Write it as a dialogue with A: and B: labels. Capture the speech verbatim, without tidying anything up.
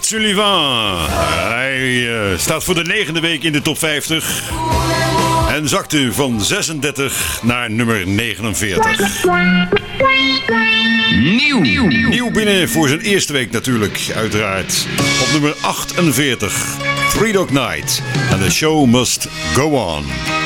A: Sullivan. Hij uh, staat voor de negende week in de top vijftig. En zakte van zesendertig naar nummer negenenveertig. Nieuw. Nieuw binnen voor zijn eerste week natuurlijk, uiteraard. Op nummer achtenveertig. Three Dog Night. And the show must go on.